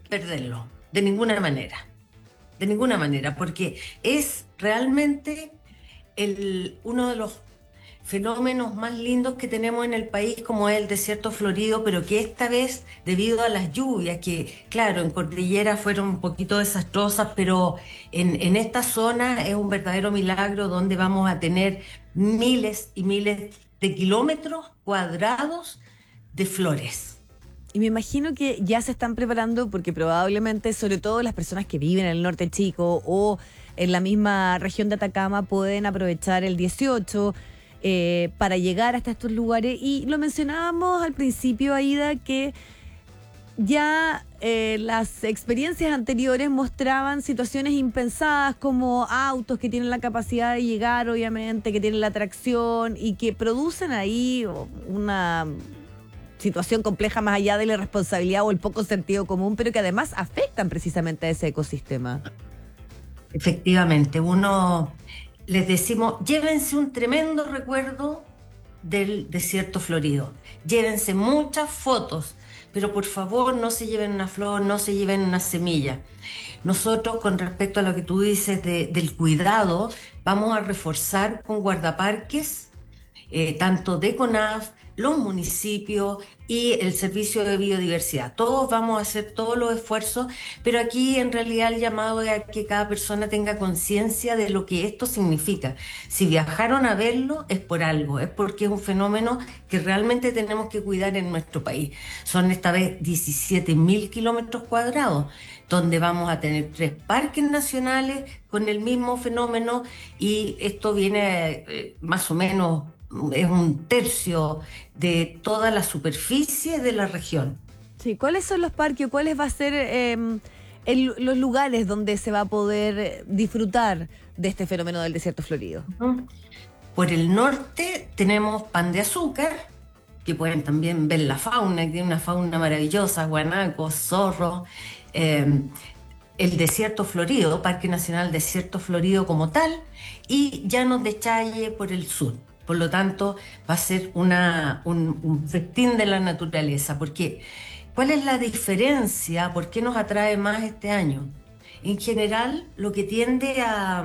perderlo, de ninguna manera, porque es realmente uno de los fenómenos más lindos que tenemos en el país, como es el desierto florido, pero que esta vez, debido a las lluvias, que claro, en cordillera fueron un poquito desastrosas, pero en esta zona es un verdadero milagro donde vamos a tener miles y miles de kilómetros cuadrados de flores. Y me imagino que ya se están preparando porque probablemente, sobre todo las personas que viven en el norte chico o en la misma región de Atacama, pueden aprovechar el 18 para llegar hasta estos lugares. Y lo mencionábamos al principio, Aida, que ya las experiencias anteriores mostraban situaciones impensadas como autos que tienen la capacidad de llegar, obviamente, que tienen la atracción y que producen ahí una situación compleja más allá de la irresponsabilidad o el poco sentido común, pero que además afectan precisamente a ese ecosistema. Efectivamente, uno les decimos, llévense un tremendo recuerdo del desierto florido, llévense muchas fotos, pero por favor no se lleven una flor, no se lleven una semilla. Nosotros, con respecto a lo que tú dices del cuidado, vamos a reforzar con guardaparques, tanto de CONAF, los municipios y el Servicio de Biodiversidad. Todos vamos a hacer todos los esfuerzos, pero aquí en realidad el llamado es a que cada persona tenga conciencia de lo que esto significa. Si viajaron a verlo es por algo, es porque es un fenómeno que realmente tenemos que cuidar en nuestro país. Son esta vez 17.000 kilómetros cuadrados, donde vamos a tener 3 parques nacionales con el mismo fenómeno, y esto viene más o menos, es un tercio de toda la superficie de la región. Sí, ¿cuáles son los parques? ¿Cuáles va a ser los lugares donde se va a poder disfrutar de este fenómeno del desierto florido? Por el norte tenemos Pan de Azúcar, que pueden también ver la fauna, que tiene una fauna maravillosa, guanacos, zorros. El desierto florido, Parque Nacional Desierto Florido como tal, y Llanos de Challe por el sur. Por lo tanto, va a ser un festín de la naturaleza. Porque, ¿cuál es la diferencia? ¿Por qué nos atrae más este año? En general, lo que tiende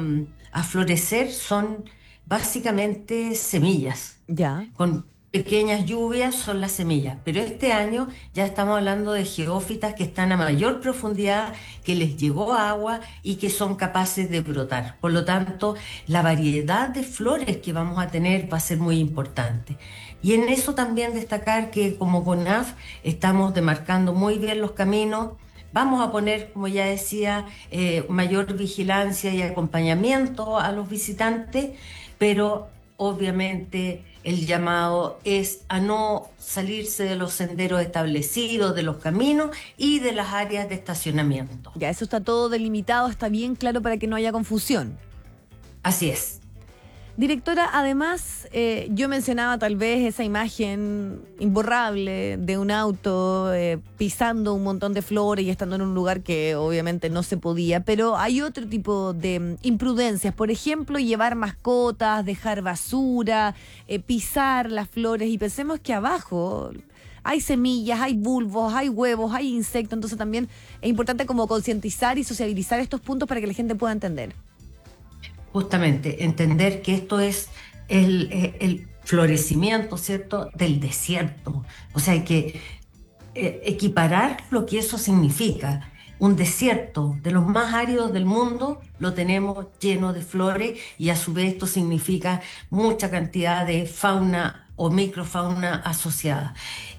a florecer son básicamente semillas. Ya. Con pequeñas lluvias son las semillas, pero este año ya estamos hablando de geófitas que están a mayor profundidad, que les llegó agua y que son capaces de brotar. Por lo tanto, la variedad de flores que vamos a tener va a ser muy importante. Y en eso también destacar que como CONAF estamos demarcando muy bien los caminos. Vamos a poner, como ya decía, mayor vigilancia y acompañamiento a los visitantes, pero obviamente el llamado es a no salirse de los senderos establecidos, de los caminos y de las áreas de estacionamiento. Ya, eso está todo delimitado, está bien claro para que no haya confusión. Así es. Directora, además, yo mencionaba tal vez esa imagen imborrable de un auto pisando un montón de flores y estando en un lugar que obviamente no se podía, pero hay otro tipo de imprudencias, por ejemplo, llevar mascotas, dejar basura, pisar las flores, y pensemos que abajo hay semillas, hay bulbos, hay huevos, hay insectos, entonces también es importante como concientizar y sociabilizar estos puntos para que la gente pueda entender. Justamente, entender que esto es el florecimiento, ¿cierto?, del desierto. O sea, hay que equiparar lo que eso significa. Un desierto de los más áridos del mundo lo tenemos lleno de flores, y a su vez esto significa mucha cantidad de fauna o microfauna asociada.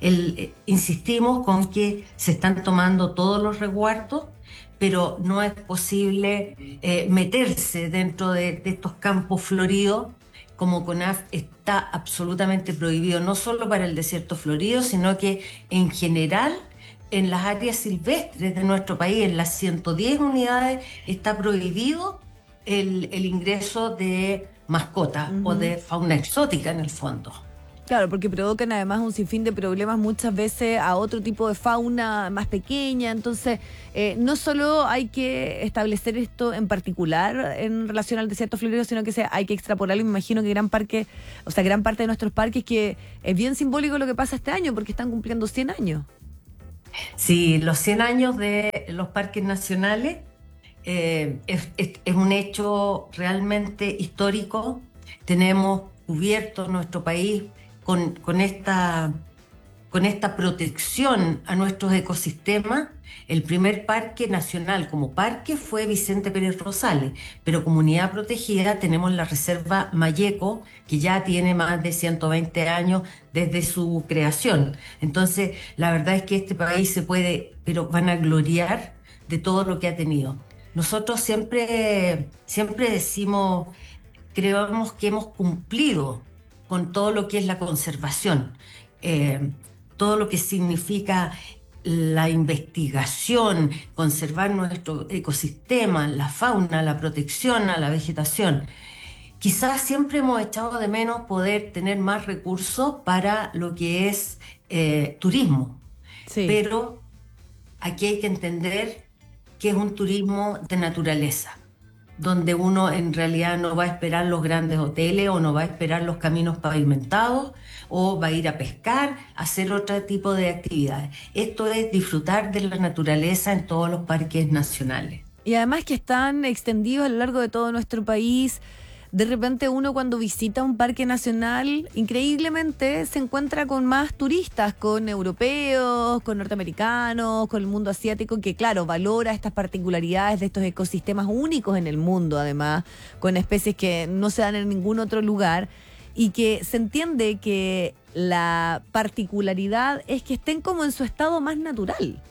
Insistimos con que se están tomando todos los resguardos, pero no es posible meterse dentro de estos campos floridos. Como CONAF está absolutamente prohibido, no solo para el desierto florido, sino que en general en las áreas silvestres de nuestro país, en las 110 unidades, está prohibido el ingreso de mascotas o de fauna exótica en el fondo. Claro, porque provocan además un sinfín de problemas muchas veces a otro tipo de fauna más pequeña. Entonces, no solo hay que establecer esto en particular en relación al desierto florido, sino que hay que extrapolarlo. Y me imagino que gran parte de nuestros parques, que es bien simbólico lo que pasa este año, porque están cumpliendo 100 años. Sí, los 100 años de en los parques nacionales es un hecho realmente histórico. Tenemos cubierto nuestro país con esta protección a nuestros ecosistemas. El primer parque nacional como parque fue Vicente Pérez Rosales, pero como unidad protegida tenemos la Reserva Mayeco, que ya tiene más de 120 años desde su creación. Entonces, la verdad es que este país se puede, pero van a gloriar de todo lo que ha tenido. Nosotros siempre decimos, creemos que hemos cumplido con todo lo que es la conservación, eh, todo lo que significa la investigación, conservar nuestro ecosistema, la fauna, la protección a la vegetación. Quizás siempre hemos echado de menos poder tener más recursos para lo que es turismo, Sí. pero aquí hay que entender que es un turismo de naturaleza, donde uno en realidad no va a esperar los grandes hoteles o no va a esperar los caminos pavimentados o va a ir a pescar, a hacer otro tipo de actividades. Esto es disfrutar de la naturaleza en todos los parques nacionales. Y además que están extendidos a lo largo de todo nuestro país. De repente uno cuando visita un parque nacional, increíblemente se encuentra con más turistas, con europeos, con norteamericanos, con el mundo asiático, que claro, valora estas particularidades de estos ecosistemas únicos en el mundo, además, con especies que no se dan en ningún otro lugar, y que se entiende que la particularidad es que estén como en su estado más natural.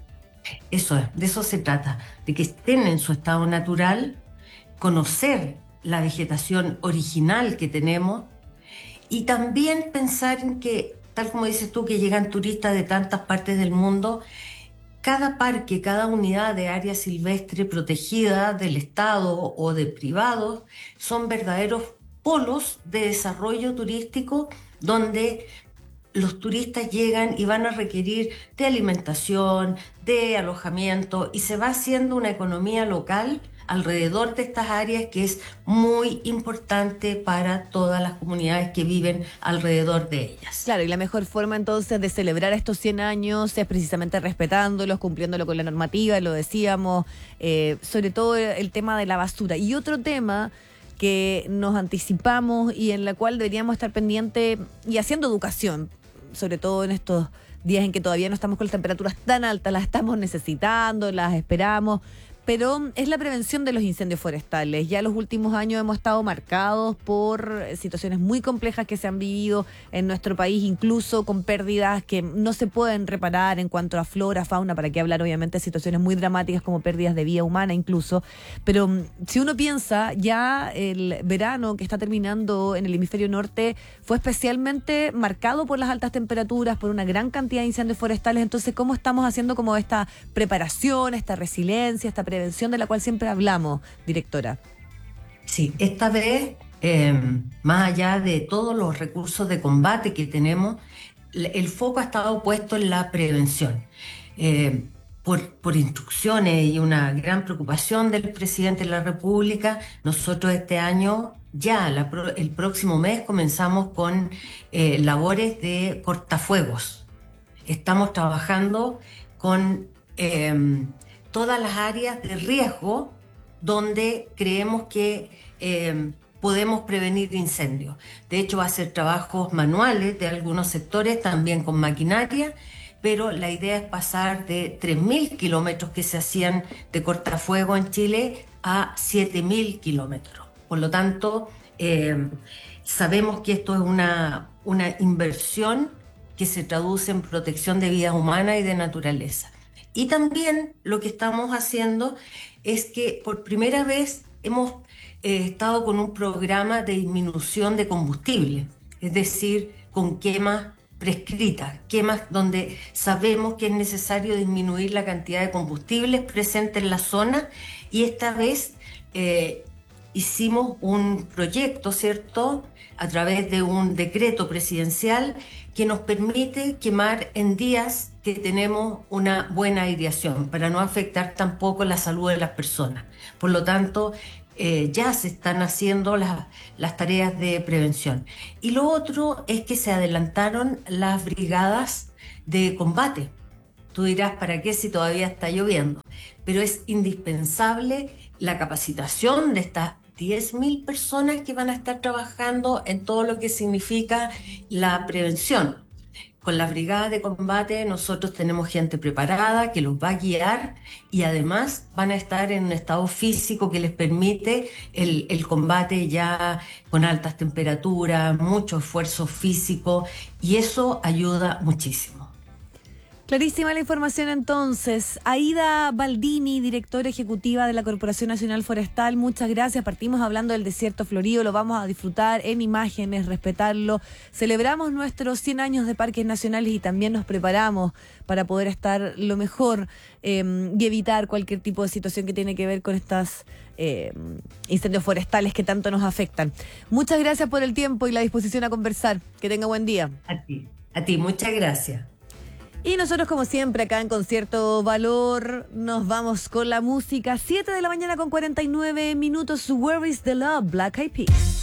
Eso es, de eso se trata, de que estén en su estado natural, conocer la vegetación original que tenemos y también pensar en que, tal como dices tú, que llegan turistas de tantas partes del mundo, cada parque, cada unidad de área silvestre protegida del Estado o de privados son verdaderos polos de desarrollo turístico donde los turistas llegan y van a requerir de alimentación, de alojamiento y se va haciendo una economía local alrededor de estas áreas que es muy importante para todas las comunidades que viven alrededor de ellas. Claro, y la mejor forma entonces de celebrar estos 100 años es precisamente respetándolos, cumpliéndolo con la normativa, lo decíamos, sobre todo el tema de la basura. Y otro tema que nos anticipamos y en la cual deberíamos estar pendientes y haciendo educación, sobre todo en estos días en que todavía no estamos con las temperaturas tan altas, las estamos necesitando, las esperamos, pero es la prevención de los incendios forestales. Ya los últimos años hemos estado marcados por situaciones muy complejas que se han vivido en nuestro país, incluso con pérdidas que no se pueden reparar en cuanto a flora, fauna, para qué hablar obviamente de situaciones muy dramáticas como pérdidas de vida humana incluso. Pero si uno piensa, ya el verano que está terminando en el hemisferio norte fue especialmente marcado por las altas temperaturas, por una gran cantidad de incendios forestales. Entonces, ¿cómo estamos haciendo como esta preparación, esta resiliencia, esta prevención de la cual siempre hablamos, directora? Sí, esta vez, más allá de todos los recursos de combate que tenemos, el foco ha estado puesto en la prevención. Por instrucciones y una gran preocupación del presidente de la República, nosotros este año, el próximo mes, comenzamos con labores de cortafuegos. Estamos trabajando con todas las áreas de riesgo donde creemos que podemos prevenir incendios. De hecho, va a ser trabajos manuales de algunos sectores, también con maquinaria, pero la idea es pasar de 3.000 kilómetros que se hacían de cortafuego en Chile a 7.000 kilómetros. Por lo tanto, sabemos que esto es una inversión que se traduce en protección de vidas humanas y de naturaleza. Y también lo que estamos haciendo es que por primera vez hemos estado con un programa de disminución de combustible, es decir, con quemas prescritas, quemas donde sabemos que es necesario disminuir la cantidad de combustibles presentes en la zona y esta vez hicimos un proyecto, ¿cierto?, a través de un decreto presidencial que nos permite quemar en días que tenemos una buena aireación para no afectar tampoco la salud de las personas. Por lo tanto, ya se están haciendo las tareas de prevención. Y lo otro es que se adelantaron las brigadas de combate. Tú dirás, ¿para qué si todavía está lloviendo? pero es indispensable la capacitación de estas 10.000 personas que van a estar trabajando en todo lo que significa la prevención. Con las brigadas de combate nosotros tenemos gente preparada que los va a guiar y además van a estar en un estado físico que les permite el combate ya con altas temperaturas, mucho esfuerzo físico, y eso ayuda muchísimo. Clarísima la información entonces. Aida Baldini, directora ejecutiva de la Corporación Nacional Forestal, muchas gracias. Partimos hablando del desierto florido, lo vamos a disfrutar en imágenes, respetarlo. Celebramos nuestros 100 años de parques nacionales y también nos preparamos para poder estar lo mejor y evitar cualquier tipo de situación que tiene que ver con estos incendios forestales que tanto nos afectan. Muchas gracias por el tiempo y la disposición a conversar. Que tenga buen día. A ti, muchas gracias. Y nosotros, como siempre, acá en Concierto Valor, nos vamos con la música. 7 de la mañana con 49 minutos. Where is the love? Black Eyed Peas.